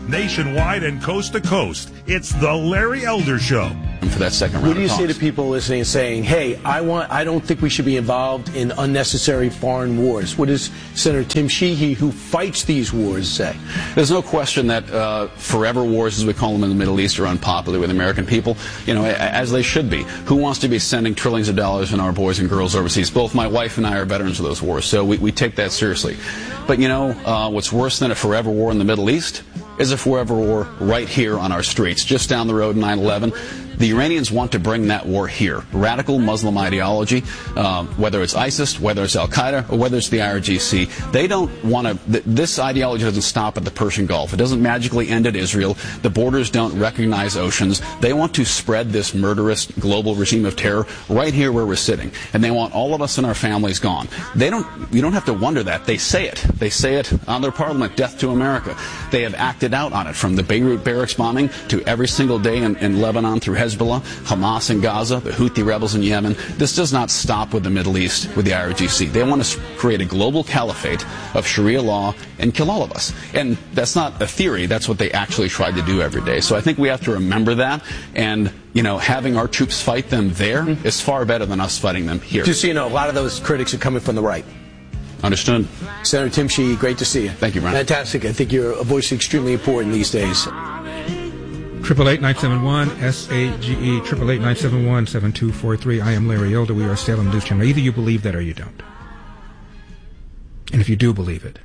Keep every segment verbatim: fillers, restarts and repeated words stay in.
nationwide and coast to coast. It's the Larry Elder Show. For that second round what do you of say talks. to people listening and saying, hey, I want, I don't think we should be involved in unnecessary foreign wars? What does Senator Tim Sheehy, who fights these wars, say? There's no question that uh, forever wars, as we call them in the Middle East, are unpopular with American people, you know, as they should be. Who wants to be sending trillions of dollars in our boys and girls overseas? Both my wife and I are veterans of those wars, so we, we take that seriously. But, you know, uh, what's worse than a forever war in the Middle East is a forever war right here on our streets, just down the road, nine eleven. The Iranians want to bring that war here. Radical Muslim ideology, um, whether it's ISIS, whether it's Al-Qaeda, or whether it's the I R G C, they don't want to, th- this ideology doesn't stop at the Persian Gulf. It doesn't magically end at Israel. The borders don't recognize oceans. They want to spread this murderous global regime of terror right here where we're sitting. And they want all of us and our families gone. They don't, you don't have to wonder that. They say it. They say it on their parliament, death to America. They have acted out on it, from the Beirut barracks bombing to every single day in, in Lebanon through Hezbollah, Hamas in Gaza, the Houthi rebels in Yemen. This does not stop with the Middle East, with the I R G C. They want to create a global caliphate of Sharia law and kill all of us. And that's not a theory. That's what they actually tried to do every day. So I think we have to remember that. And, you know, having our troops fight them there mm-hmm. is far better than us fighting them here. Just so you know, a lot of those critics are coming from the right. Understood. Senator Tim Sheehy, great to see you. Thank you, Brian. Fantastic. I think you're a voice extremely important these days. Triple eight nine seven one S A G E triple eight nine seven one seven two four three. I am Larry Elder. We are Salem News Channel. Either you believe that or you don't. And if you do believe it,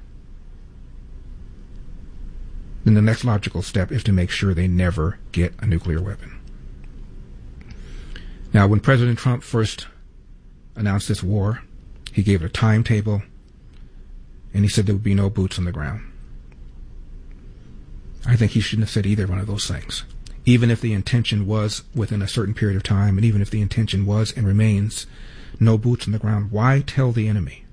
then the next logical step is to make sure they never get a nuclear weapon. Now, when President Trump first announced this war, he gave it a timetable, and he said there would be no boots on the ground. I think he shouldn't have said either one of those things. Even if the intention was within a certain period of time, and even if the intention was and remains no boots on the ground, why tell the enemy?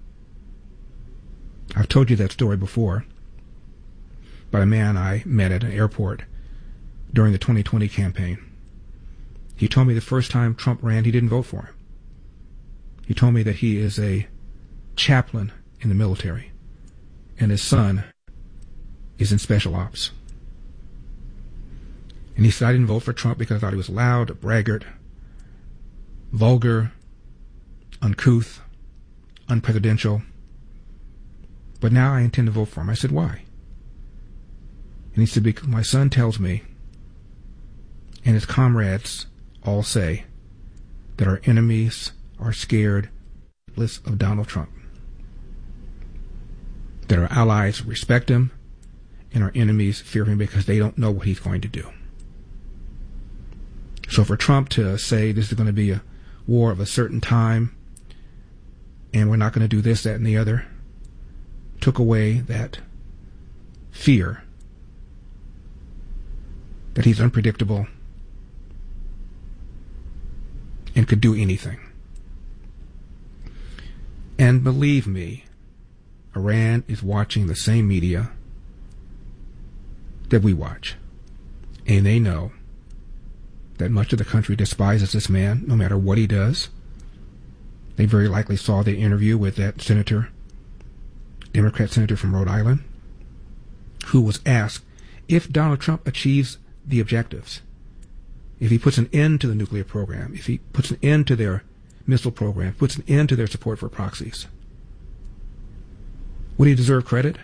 I've told you that story before by a man I met at an airport during the twenty twenty campaign. He told me the first time Trump ran, he didn't vote for him. He told me that he is a chaplain in the military, and his son is in special ops. And he said, I didn't vote for Trump because I thought he was loud, a braggart, vulgar, uncouth, unpresidential. But now I intend to vote for him. I said, why? And he said, because my son tells me, and his comrades all say, that our enemies are scared of Donald Trump. That our allies respect him, and our enemies fear him because they don't know what he's going to do. So for Trump to say this is going to be a war of a certain time, and we're not going to do this, that, and the other, took away that fear that he's unpredictable and could do anything. And believe me, Iran is watching the same media that we watch. And they know that much of the country despises this man, no matter what he does. They very likely saw the interview with that senator, Democrat senator from Rhode Island, who was asked if Donald Trump achieves the objectives, if he puts an end to the nuclear program, if he puts an end to their missile program, puts an end to their support for proxies, would he deserve credit?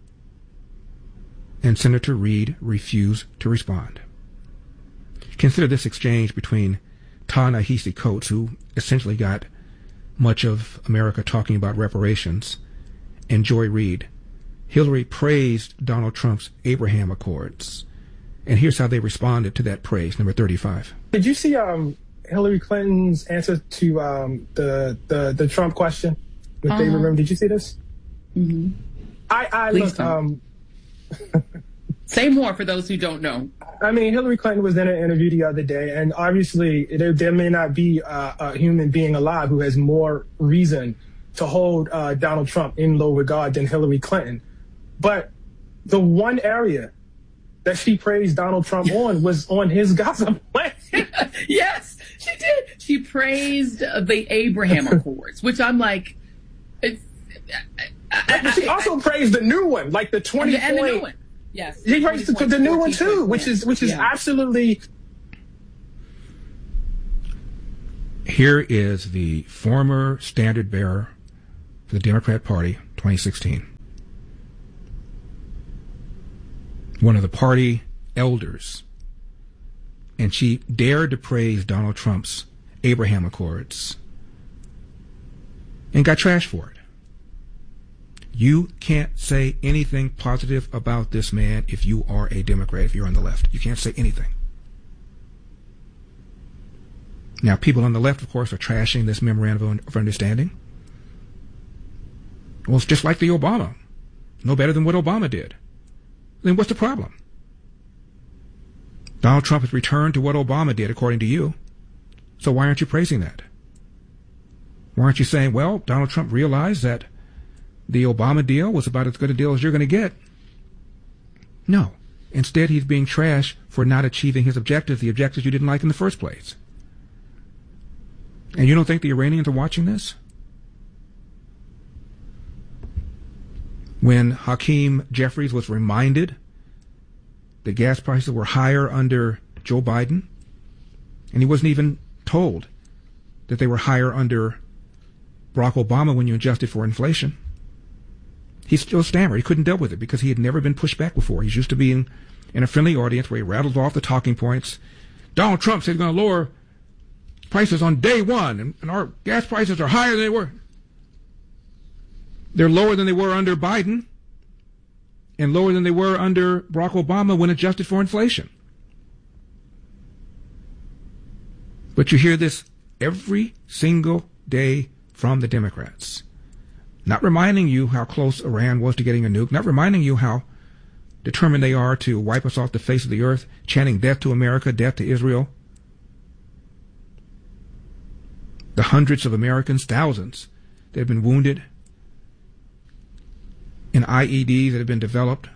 And Senator Reid refused to respond. Consider this exchange between Ta-Nehisi Coates, who essentially got much of America talking about reparations, and Joy Reid. Hillary praised Donald Trump's Abraham Accords. And here's how they responded to that praise. Number thirty-five. Did you see um, Hillary Clinton's answer to um, the, the the Trump question with uh-huh. David Rim? Did you see this? Mm-hmm. I, I look... Um, Say more for those who don't know. I mean, Hillary Clinton was in an interview the other day, and obviously there, there may not be uh, a human being alive who has more reason to hold uh, Donald Trump in low regard than Hillary Clinton. But the one area that she praised Donald Trump on was on his Gaza plan. Yes, she did. She praised the Abraham Accords, which I'm like... It's, I, I, she also I, praised the new one, like the twenty and the, and the new one. Yes. He writes the, the new one too, which is which is yeah. absolutely. Here is the former standard bearer for the Democrat Party, twenty sixteen. One of the party elders. And she dared to praise Donald Trump's Abraham Accords and got trashed for it. You can't say anything positive about this man if you are a Democrat, if you're on the left. You can't say anything. Now, people on the left, of course, are trashing this memorandum of understanding. Well, it's just like the Obama. No better than what Obama did. Then what's the problem? Donald Trump has returned to what Obama did, according to you. So why aren't you praising that? Why aren't you saying, well, Donald Trump realized that the Obama deal was about as good a deal as you're going to get? No. Instead, he's being trashed for not achieving his objectives, the objectives you didn't like in the first place. And you don't think the Iranians are watching this? When Hakeem Jeffries was reminded that gas prices were higher under Joe Biden, and he wasn't even told that they were higher under Barack Obama when you adjusted for inflation, he still stammered. He couldn't deal with it because he had never been pushed back before. He's used to being in a friendly audience where he rattles off the talking points. Donald Trump said he's going to lower prices on day one, and, and our gas prices are higher than they were. They're lower than they were under Biden and lower than they were under Barack Obama when adjusted for inflation. But you hear this every single day from the Democrats. Not reminding you how close Iran was to getting a nuke, not reminding you how determined they are to wipe us off the face of the earth, chanting death to America, death to Israel. The hundreds of Americans, thousands, that have been wounded in I E Ds that have been developed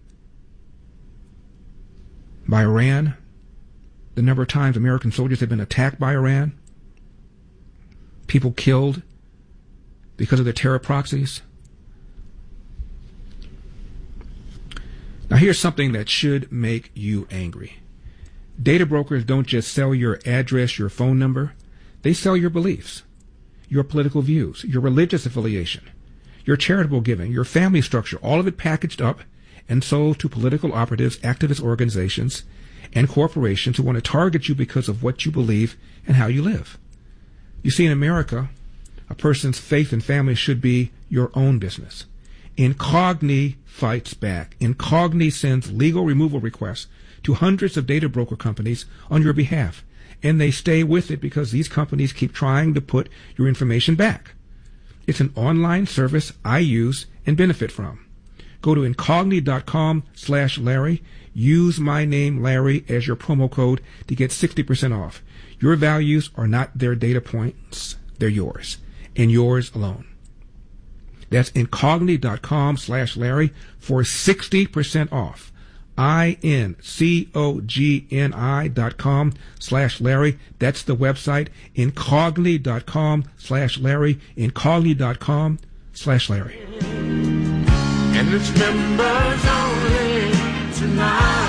by Iran, the number of times American soldiers have been attacked by Iran, people killed because of their terror proxies. Now here's something that should make you angry. Data brokers don't just sell your address, your phone number. They sell your beliefs, your political views, your religious affiliation, your charitable giving, your family structure, all of it packaged up and sold to political operatives, activist organizations, and corporations who want to target you because of what you believe and how you live. You see, in America, a person's faith and family should be your own business. Incogni fights back. Incogni sends legal removal requests to hundreds of data broker companies on your behalf, and they stay with it because these companies keep trying to put your information back. It's an online service I use and benefit from. Go to incogni.com slash Larry. Use my name, Larry, as your promo code to get sixty percent off. Your values are not their data points. They're yours, and yours alone. That's incogni.com slash Larry for sixty percent off. I-N-C-O-G-N-I dot com slash Larry. That's the website. Incogni.com slash Larry. Incogni.com slash Larry. And it's members only tonight.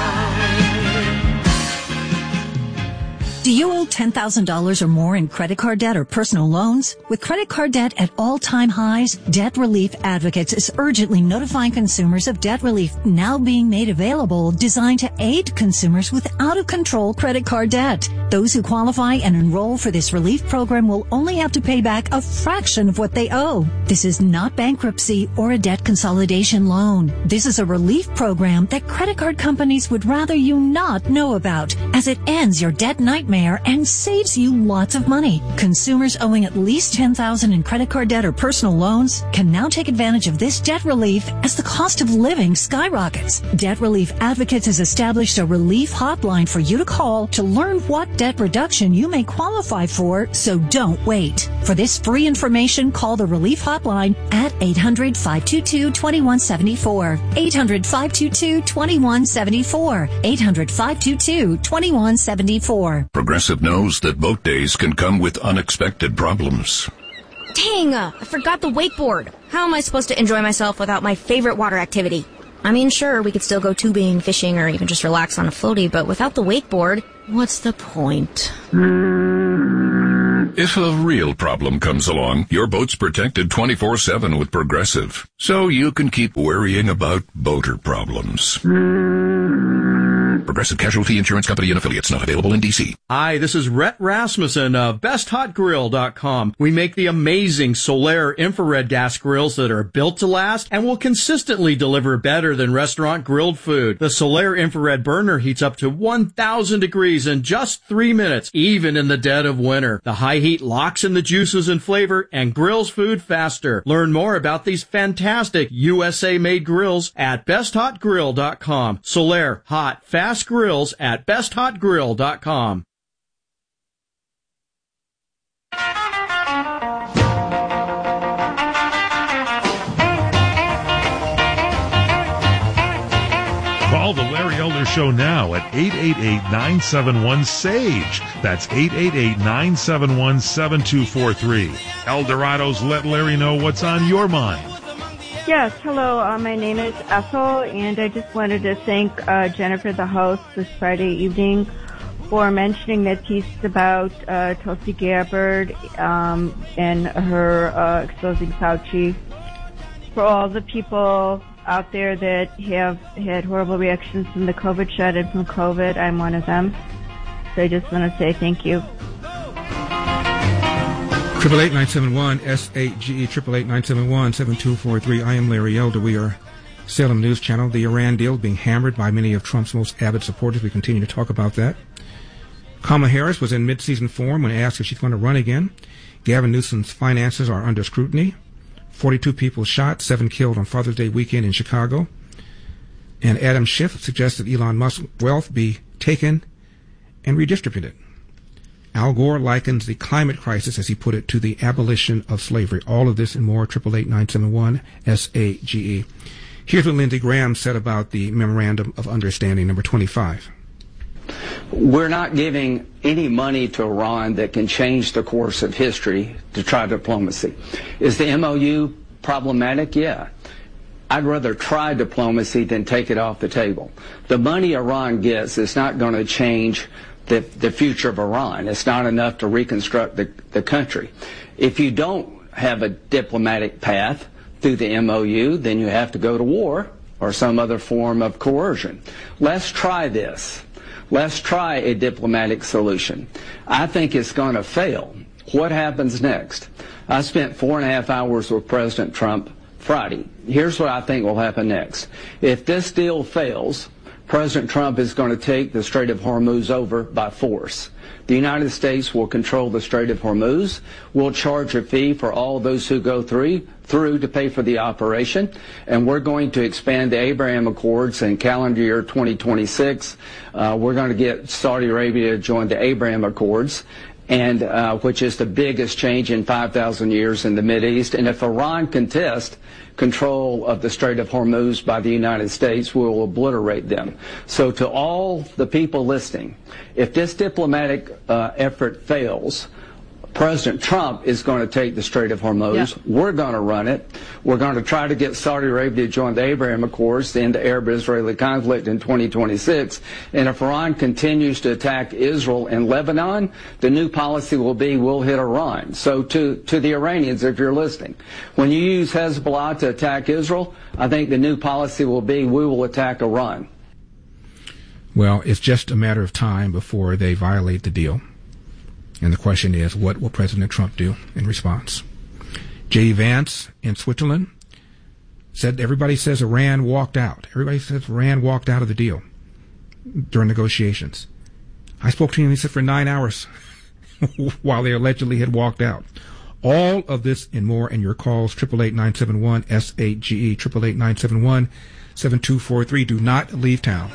Do you owe ten thousand dollars or more in credit card debt or personal loans? With credit card debt at all-time highs, Debt Relief Advocates is urgently notifying consumers of debt relief now being made available, designed to aid consumers with out-of-control credit card debt. Those who qualify and enroll for this relief program will only have to pay back a fraction of what they owe. This is not bankruptcy or a debt consolidation loan. This is a relief program that credit card companies would rather you not know about, as it ends your debt nightmare and saves you lots of money. Consumers owing at least ten thousand dollars in credit card debt or personal loans can now take advantage of this debt relief as the cost of living skyrockets. Debt Relief Advocates has established a relief hotline for you to call to learn what debt reduction you may qualify for, so don't wait. For this free information, call the relief hotline at eight hundred, five two two, two one seven four. eight hundred, five two two, two one seven four. eight hundred, five two two, two one seven four. Progressive knows that boat days can come with unexpected problems. Dang, uh, I forgot the wakeboard. How am I supposed to enjoy myself without my favorite water activity? I mean, sure, we could still go tubing, fishing, or even just relax on a floaty, but without the wakeboard, what's the point? If a real problem comes along, your boat's protected twenty-four seven with Progressive, so you can keep worrying about boater problems. Progressive Casualty Insurance Company and affiliates, not available in D C. Hi, this is Rhett Rasmussen of best hot grill dot com. We make the amazing Solaire infrared gas grills that are built to last and will consistently deliver better than restaurant grilled food. The Solaire infrared burner heats up to one thousand degrees in just three minutes, even in the dead of winter. The high heat locks in the juices and flavor and grills food faster. Learn more about these fantastic U S A-made grills at best hot grill dot com. Solaire, hot, fast grills at best hot grill dot com. Call the Larry Elder Show now at eight eight eight, nine seven one, S A G E. That's eight eight eight, nine seven one, seven two four three. Eldorado's Let Larry Know What's on Your Mind. Yes, hello. Uh, my name is Ethel, and I just wanted to thank uh, Jennifer, the host, this Friday evening for mentioning that piece about uh, Tulsi Gabbard um, and her uh, exposing Fauci. For all the people out there that have had horrible reactions from the COVID shot and from COVID, I'm one of them. So I just want to say thank you. Triple eight nine seven one S A G E triple eight nine seven one seven two four three. I am Larry Elder. We are Salem News Channel. The Iran deal being hammered by many of Trump's most avid supporters. We continue to talk about that. Kamala Harris was in mid-season form when asked if she's going to run again. Gavin Newsom's finances are under scrutiny. forty-two people shot, seven killed on Father's Day weekend in Chicago. And Adam Schiff suggested Elon Musk's wealth be taken and redistributed. Al Gore likens the climate crisis, as he put it, to the abolition of slavery. All of this and more, triple eight nine seven one S A G E. Here's what Lindsey Graham said about the Memorandum of Understanding number twenty-five. We're not giving any money to Iran that can change the course of history to try diplomacy. Is the M O U problematic? Yeah. I'd rather try diplomacy than take it off the table. The money Iran gets is not going to change the, the future of Iran. It's not enough to reconstruct the, the country. If you don't have a diplomatic path through the M O U, then you have to go to war or some other form of coercion. Let's try this. Let's try a diplomatic solution. I think it's going to fail. What happens next? I spent four and a half hours with President Trump Friday. Here's what I think will happen next. If this deal fails, President Trump is going to take the Strait of Hormuz over by force. The United States will control the Strait of Hormuz. We'll charge a fee for all those who go through, through to pay for the operation. And we're going to expand the Abraham Accords in calendar year twenty twenty-six. Uh, we're going to get Saudi Arabia to join the Abraham Accords, and uh, which is the biggest change in five thousand years in the Mideast. And if Iran contests control of the Strait of Hormuz by the United States, we will obliterate them. So to all the people listening, if this diplomatic uh, effort fails, President Trump is going to take the Strait of Hormuz. Yeah. We're going to run it. We're going to try to get Saudi Arabia to join the Abraham Accords to end the Arab-Israeli conflict in twenty twenty-six. And if Iran continues to attack Israel and Lebanon, the new policy will be we'll hit Iran. So to, to the Iranians, if you're listening, when you use Hezbollah to attack Israel, I think the new policy will be we will attack Iran. Well, it's just a matter of time before they violate the deal. And the question is, what will President Trump do in response? J D. Vance in Switzerland said everybody says Iran walked out. Everybody says Iran walked out of the deal during negotiations. I spoke to him, he said, for nine hours while they allegedly had walked out. All of this and more in your calls, triple eight nine seven one S A G E, triple eight nine seven one seven two four three. Do not leave town.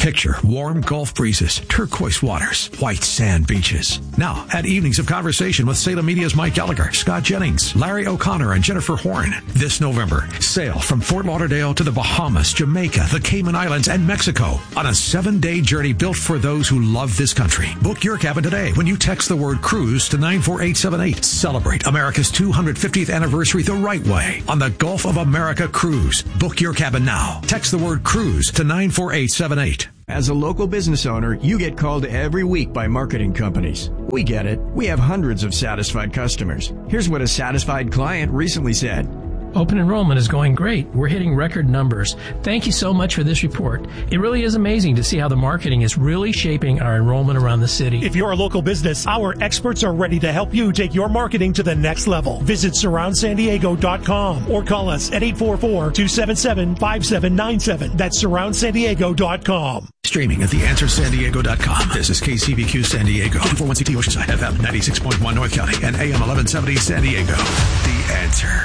Picture warm Gulf breezes, turquoise waters, white sand beaches. Now, at Evenings of Conversation with Salem Media's Mike Gallagher, Scott Jennings, Larry O'Connor, and Jennifer Horn. This November, sail from Fort Lauderdale to the Bahamas, Jamaica, the Cayman Islands, and Mexico on a seven-day journey built for those who love this country. Book your cabin today when you text the word cruise to nine four eight seven eight. Celebrate America's two hundred fiftieth anniversary the right way on the Gulf of America Cruise. Book your cabin now. Text the word cruise to nine four eight seven eight. As a local business owner, you get called every week by marketing companies. We get it. We have hundreds of satisfied customers. Here's what a satisfied client recently said. Open enrollment is going great. We're hitting record numbers. Thank you so much for this report. It really is amazing to see how the marketing is really shaping our enrollment around the city. If you're a local business, our experts are ready to help you take your marketing to the next level. Visit surround san diego dot com or call us at eight four four, two seven seven, five seven nine seven. That's surround san diego dot com. Streaming at the answer san diego dot com. This is K C B Q San Diego, two forty-one C T Oceanside, F M ninety-six point one North County, and A M eleven seventy San Diego. The Answer.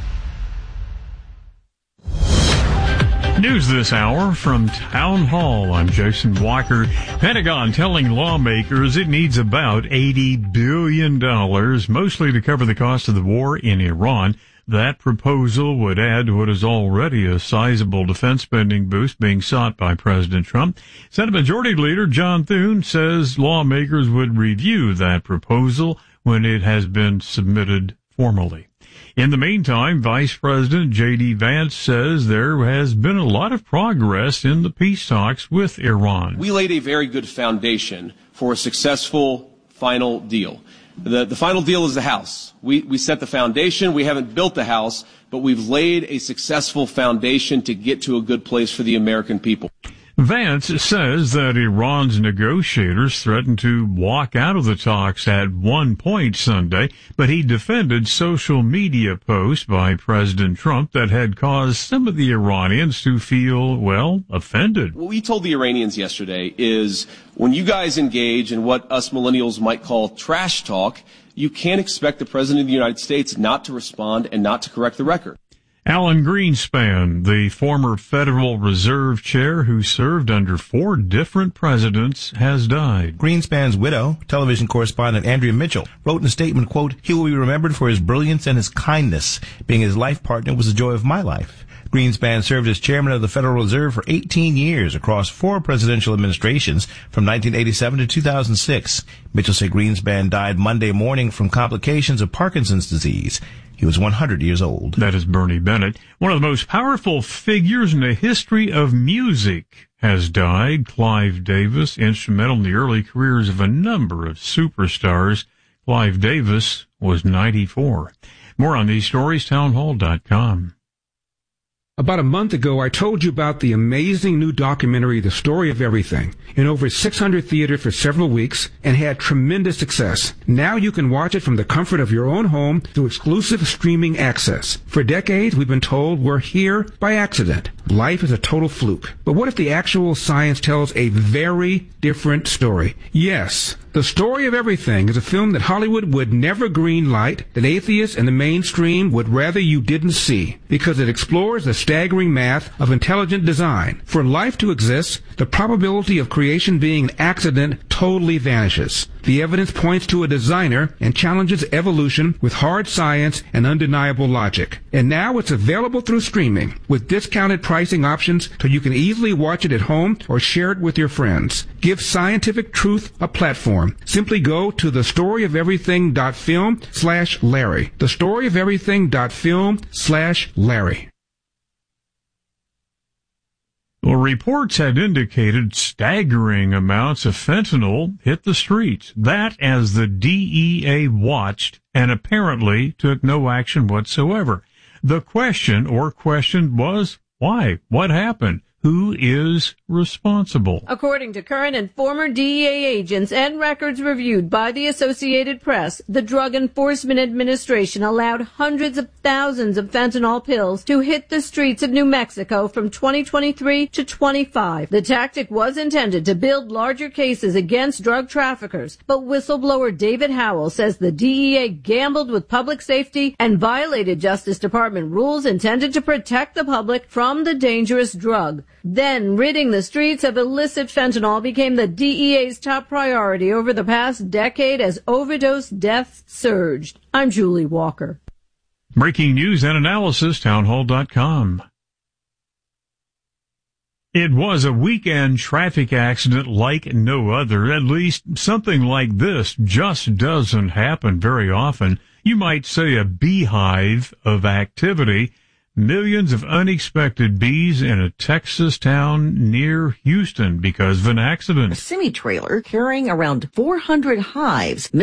News this hour from Town Hall. I'm Jason Walker. Pentagon telling lawmakers it needs about eighty billion dollars, mostly to cover the cost of the war in Iran. That proposal would add to what is already a sizable defense spending boost being sought by President Trump. Senate Majority Leader John Thune says lawmakers would review that proposal when it has been submitted formally. In the meantime, Vice President J D. Vance says there has been a lot of progress in the peace talks with Iran. We laid a very good foundation for a successful final deal. The, the final deal is the house. We, we set the foundation. We haven't built the house, but we've laid a successful foundation to get to a good place for the American people. Vance says that Iran's negotiators threatened to walk out of the talks at one point Sunday, but he defended social media posts by President Trump that had caused some of the Iranians to feel, well, offended. What we told the Iranians yesterday is when you guys engage in what us millennials might call trash talk, you can't expect the President of the United States not to respond and not to correct the record. Alan Greenspan, the former Federal Reserve Chair who served under four different presidents, has died. Greenspan's widow, television correspondent Andrea Mitchell, wrote in a statement, quote, "He will be remembered for his brilliance and his kindness. Being his life partner was the joy of my life." Greenspan served as chairman of the Federal Reserve for eighteen years across four presidential administrations from nineteen eighty-seven to two thousand six. Mitchell said Greenspan died Monday morning from complications of Parkinson's disease. He was one hundred years old. That is Bernie Bennett. One of the most powerful figures in the history of music has died. Clive Davis, instrumental in the early careers of a number of superstars. Clive Davis was ninety-four. More on these stories, town hall dot com. About a month ago, I told you about the amazing new documentary, The Story of Everything, in over six hundred theaters for several weeks and had tremendous success. Now you can watch it from the comfort of your own home through exclusive streaming access. For decades, we've been told we're here by accident. Life is a total fluke. But what if the actual science tells a very different story? Yes. The Story of Everything is a film that Hollywood would never greenlight, that atheists and the mainstream would rather you didn't see, because it explores the staggering math of intelligent design. For life to exist, the probability of creation being an accident totally vanishes. The evidence points to a designer and challenges evolution with hard science and undeniable logic. And now it's available through streaming with discounted pricing options so you can easily watch it at home or share it with your friends. Give scientific truth a platform. Simply go to thestoryofeverything.film slash Larry. Thestoryofeverything.film slash Larry. Well, reports had indicated staggering amounts of fentanyl hit the streets. That as the D E A watched and apparently took no action whatsoever. The question or question was, why? What happened? Who is responsible? According to current and former D E A agents and records reviewed by the Associated Press, the Drug Enforcement Administration allowed hundreds of thousands of fentanyl pills to hit the streets of New Mexico from twenty twenty-three to twenty-five. The tactic was intended to build larger cases against drug traffickers, but whistleblower David Howell says the D E A gambled with public safety and violated Justice Department rules intended to protect the public from the dangerous drug. Then, ridding the streets of illicit fentanyl became the D E A's top priority over the past decade as overdose deaths surged. I'm Julie Walker. Breaking news and analysis, townhall dot com. It was a weekend traffic accident like no other. At least something like this just doesn't happen very often. You might say a beehive of activity. Millions of unexpected bees in a Texas town near Houston because of an accident. A semi-trailer carrying around four hundred hives